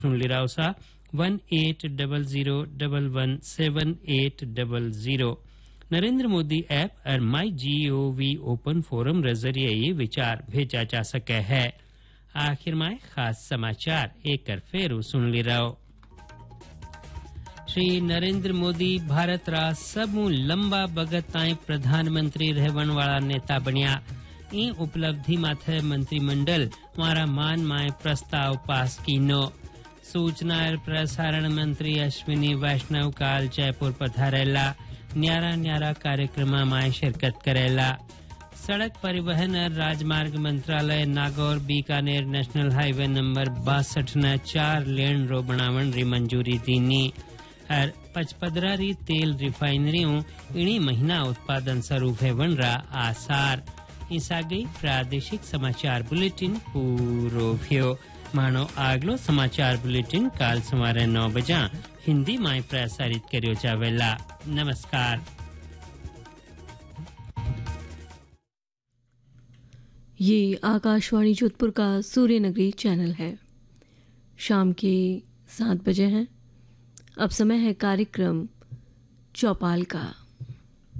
सुन लिराओ सा 1800117800। नरेंद्र मोदी ऐप और माई GOV ओपन फोरम के जरिए ये विचार भेजा जा सके है। आखिर में खास समाचार एक कर फेर सुन लिराओ। श्री नरेंद्र मोदी भारत रा सबू लंबा बगत ताई प्रधानमंत्री रहवन वाला नेता बनिया। ई उपलब्धि माथे मंत्रिमंडल मारा मान माय प्रस्ताव पास कीनो। सूचना और प्रसारण मंत्री अश्विनी वैष्णव काल जयपुर पधारेला। न्यारा न्यारा कार्यक्रम में शिरकत करेला। सड़क परिवहन और राजमार्ग मंत्रालय Nagaur Bikaner national highway number 62 न 4 लेन रो बनावन री मंजूरी दीनी और 55 री तेल रिफाइनरियों इणी महीना उत्पादन शुरू हेवन रा आसार। ईसा गई प्रादेशिक समाचार बुलेटिन पूरो भ्यो। मानो आगलो समाचार बुलेटिन काल सवारे 9 बजा हिंदी में प्रसारित करियो जावेला। नमस्कार। ये आकाशवाणी जोधपुर का सूर्यनगरी चैनल है। शाम के 7 बजे हैं। अब समय है कार्यक्रम चौपाल का।